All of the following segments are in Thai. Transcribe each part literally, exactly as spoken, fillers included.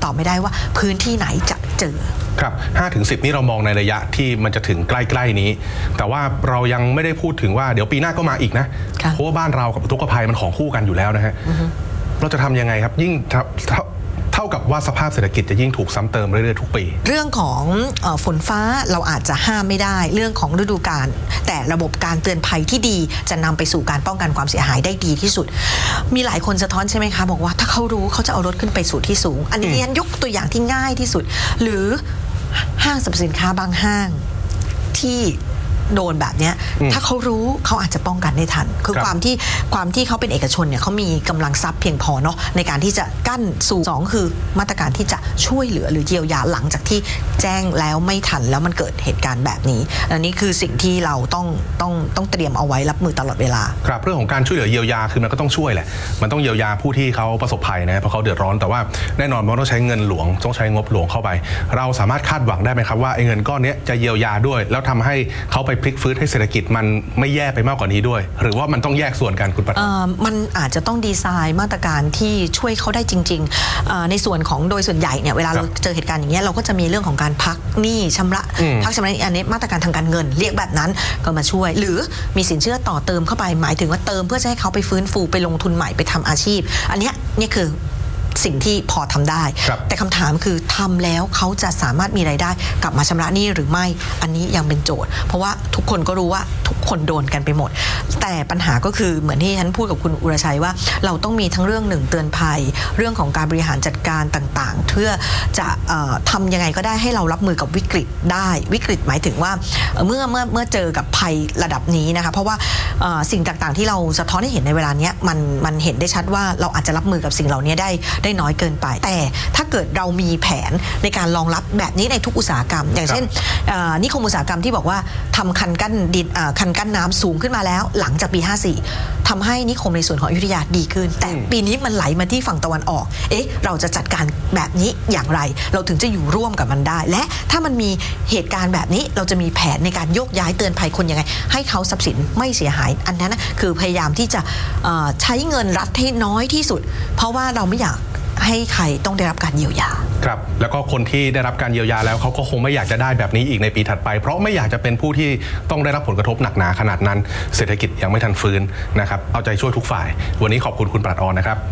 ตอบไม่ได้ว่าพื้นที่ไหนจะเจอครับ ห้าถึงสิบ นี่เรามองในระยะที่มันจะถึงใกล้ๆนี้แต่ว่าเรายังไม่ได้พูดถึงว่าเดี๋ยวปีหน้าก็มาอีกนะเพราะว่าบ้านเรากับอุทกภัยมันของคู่กันอยู่แล้วนะฮะเราจะทำยังไงครับยิ่งเท่ากับว่าสภาพเศรษฐกิจจะยิ่งถูกซ้ำเติมเรื่อยๆทุกปีเรื่องของฝนฟ้าเราอาจจะห้ามไม่ได้เรื่องของฤดูกาลแต่ระบบการเตือนภัยที่ดีจะนำไปสู่การป้องกันความเสียหายได้ดีที่สุดมีหลายคนสะท้อนใช่ไหมคะบอกว่าถ้าเขารู้เขาจะเอารถขึ้นไปสู่ที่สูงอันนี้ยันยกตัวอย่างที่ง่ายที่สุดหรือห้างสรรพสินค้าบางห้างที่โดนแบบนี้ถ้าเขารู้เขาอาจจะป้องกันได้ทันคือความที่ความที่เขาเป็นเอกชนเนี่ยเขามีกำลังทรัพย์เพียงพอเนาะในการที่จะกั้นสู่สองคือมาตรการที่จะช่วยเหลือหรือเยียวยาหลังจากที่แจ้งแล้วไม่ทันแล้วมันเกิดเหตุการณ์แบบนี้อันนี้คือสิ่งที่เราต้องต้องต้องเตรียมเอาไว้รับมือตลอดเวลาครับเรื่องของการช่วยเหลือเยียวยาคือมันก็ต้องช่วยแหละมันต้องเยียวยาผู้ที่เขาประสบภัยนะเพราะเขาเดือดร้อนแต่ว่าแน่นอนมันต้องใช้เงินหลวงต้องใช้งบหลวงเข้าไปเราสามารถคาดหวังได้ไหมครับว่าไอ้เงินก้อนนี้จะเยียวยาด้วยแล้วทำให้เขาไปพลิกฟื้นให้เศรษฐกิจมันไม่แย่ไปมากกว่านี้ด้วยหรือว่ามันต้องแยกส่วนกันคุณปฐมมันอาจจะต้องดีไซน์มาตรการที่ช่วยเขาได้จริงๆในส่วนของโดยส่วนใหญ่เนี่ยเวลาเราเจอเหตุการณ์อย่างเงี้ยเราก็จะมีเรื่องของการพักหนี้ชำระพักชำระอันนี้มาตรการทางการเงินเรียกแบบนั้นก็มาช่วยหรือมีสินเชื่อต่อเติมเข้าไปหมายถึงว่าเติมเพื่อจะให้เขาไปฟื้นฟูไปลงทุนใหม่ไปทำอาชีพอันนี้นี่คือสิ่งที่พอทำได้แต่คำถามคือทำแล้วเขาจะสามารถมีรายได้กลับมาชำระหนี้หรือไม่อันนี้ยังเป็นโจทย์เพราะว่าทุกคนก็รู้ว่าทุกคนโดนกันไปหมดแต่ปัญหาก็คือเหมือนที่ฉันพูดกับคุณอุรชัยว่าเราต้องมีทั้งเรื่องหนึ่งเตือนภัยเรื่องของการบริหารจัดการต่างๆเพื่อจะทำยังไงก็ได้ให้เรารับมือกับวิกฤตได้วิกฤตหมายถึงว่าเมื่อเมื่อเมื่อเจอกับภัยระดับนี้นะคะเพราะว่าสิ่งต่างๆที่เราสะท้อนให้เห็นในเวลานี้มันมันเห็นได้ชัดว่าเราอาจจะรับมือกับสิ่งเหล่านี้ได้ได้น้อยเกินไปแต่ถ้าเกิดเรามีแผนในการรองรับแบบนี้ในทุกอุตสาหกรรมอย่างเช่นนิคมอุตสาหกรรมที่บอกว่าทำคันกั้นดินคันกั้นน้ำสูงขึ้นมาแล้วหลังจากปีห้าสี่ทำให้นิคมในส่วนของอยุธยาดีขึ้นแต่ปีนี้มันไหลมาที่ฝั่งตะวันออกเอ๊ะเราจะจัดการแบบนี้อย่างไรเราถึงจะอยู่ร่วมกับมันได้และถ้ามันมีเหตุการณ์แบบนี้เราจะมีแผนในการโยกย้ายเตือนภัยคนยังไงให้เขาทรัพย์สินไม่เสียหายอันนั้นนะคือพยายามที่จะใช้เงินรัฐให้น้อยที่สุดเพราะว่าเราไม่อยากให้ใครต้องได้รับการเยียวยาครับแล้วก็คนที่ได้รับการเยียวยาแล้วเขาก็คงไม่อยากจะได้แบบนี้อีกในปีถัดไปเพราะไม่อยากจะเป็นผู้ที่ต้องได้รับผลกระทบหนักหนาขนาดนั้นเศรษฐกิจยังไม่ทันฟื้นนะครับเอาใจช่วยทุกฝ่ายวันนี้ขอบคุณคุณปรัชออนนะครับ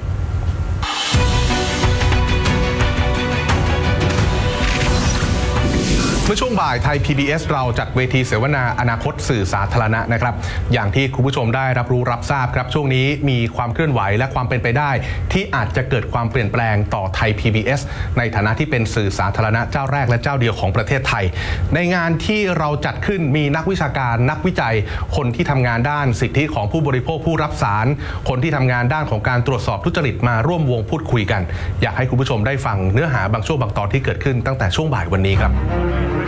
เมื่อช่วงบ่ายไทย พี บี เอส เราจัดเวทีเสวนาอนาคตสื่อสาธารณะนะครับอย่างที่คุณผู้ชมได้รับรู้รับทราบครับช่วงนี้มีความเคลื่อนไหวและความเป็นไปได้ที่อาจจะเกิดความเปลี่ยนแปลงต่อไทย พี บี เอส ในฐานะที่เป็นสื่อสาธารณะเจ้าแรกและเจ้าเดียวของประเทศไทยในงานที่เราจัดขึ้นมีนักวิชาการนักวิจัยคนที่ทำงานด้านสิทธิของผู้บริโภคผู้รับสารคนที่ทำงานด้านของการตรวจสอบทุจริตมาร่วมวงพูดคุยกันอยากให้คุณผู้ชมได้ฟังเนื้อหาบางช่วงบางตอนที่เกิดขึ้นตั้งแต่ช่วงบ่ายวันนี้ครับ